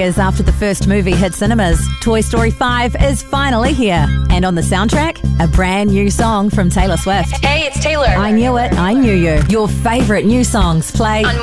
years after the first movie hit cinemas, Toy Story 5 is finally here. And on the soundtrack, a brand new song from Taylor Swift. Hey, it's Taylor. I Knew It, I Knew You. Your favourite new songs play